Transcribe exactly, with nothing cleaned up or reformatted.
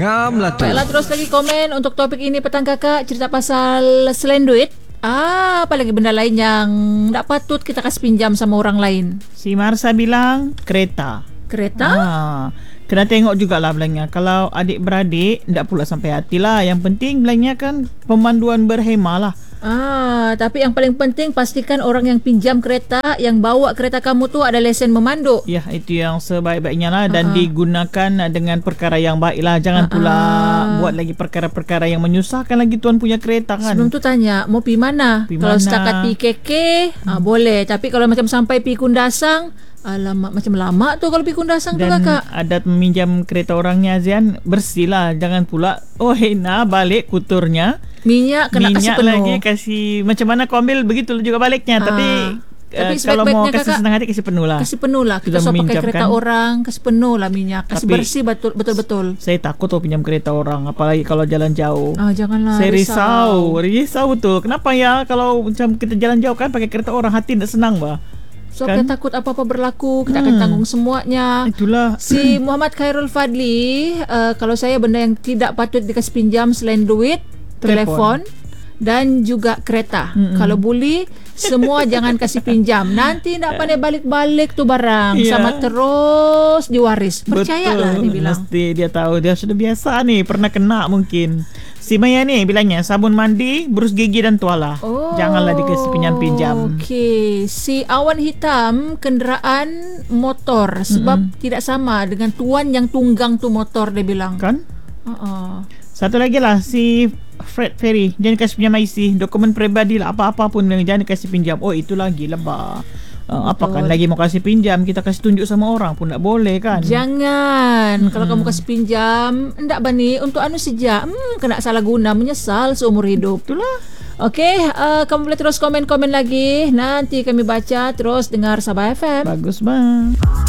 Ngamlah tu. Baiklah, terus lagi komen untuk topik ini petang kakak, cerita pasal selain duit. Ah, apalagi benda lain yang tak patut kita kasih pinjam sama orang lain. Si Marsa bilang kereta. Kereta? Ah, kena tengok jugalah bilangnya. Kalau adik-beradik, tak pula sampai hati lah. Yang penting bilangnya kan pemanduan berhemah lah. Ah, tapi yang paling penting pastikan orang yang pinjam kereta, yang bawa kereta kamu tu ada lesen memandu. Ya, itu yang sebaik-baiknya lah. Dan Uh-uh. digunakan dengan perkara yang baik lah. Jangan Uh-uh. pula buat lagi perkara-perkara yang menyusahkan lagi tuan punya kereta kan. Sebelum tu tanya, mau pi mana? Pi Kalau mana? setakat pi K K, ah, boleh. Tapi kalau macam sampai pi Kundasang, alamak, macam lama tu kalau pi Kundasang tu Dan kakak. adat meminjam kereta orangnya Azian, bersih lah. Jangan pula, oh hena balik kuturnya. Minyak kena Minyak kasih penuh. lagi kasih, macam mana kau ambil begitu juga baliknya. Ah. Tapi, Tapi uh, kalau mau sebaik-baiknya kasih kakak, senang hati kasih penuh lah. Kasih penuh lah. Kita Sudah so pakai meminjam kereta kan. orang, kasih penuh lah minyak. Kasih Tapi- bersih betul, betul-betul. Saya takut tuh pinjam kereta orang, apalagi kalau jalan jauh. Ah, janganlah. Saya risau, risau betul. Kenapa ya kalau macam kita jalan jauh kan pakai kereta orang, hati tak senang bah. So Kan? kita takut apa-apa berlaku, kita Hmm. akan tanggung semuanya. Itulah. Si Muhammad Khairul Fadli, uh, kalau saya benda yang tidak patut dikasih pinjam selain duit, telefon, Telefon. dan juga kereta. Mm-mm. Kalau boleh, semua jangan kasih pinjam. Nanti tak pandai balik-balik tu barang. Ya. Sama terus diwaris. Percayalah Betul. dia bilang. Mesti dia tahu, dia sudah biasa nih, pernah kena mungkin. Si Maya ni bilangnya sabun mandi, berus gigi dan tuala. Oh, Janganlah dikasih pinjam-pinjam. Okey, si awan hitam kenderaan motor sebab Mm-mm. tidak sama dengan tuan yang tunggang tu motor, dia bilang. Kan? Uh-uh. Satu lagi lah si Fred Ferry, jangan kasih pinjam I C, dokumen peribadi lah, apa-apa pun jangan kasih pinjam. Oh itu lagi lah bah. Uh, apa kan lagi mau kasih pinjam, kita kasih tunjuk sama orang pun tak boleh kan. Jangan. Mm-mm. Kalau kamu kasih pinjam, endak bani untuk anu saja. Hmm, kena salah guna, menyesal seumur hidup. Itulah. Okey, uh, kamu boleh terus komen-komen lagi. Nanti kami baca, terus dengar Sabah F M. Bagus bang.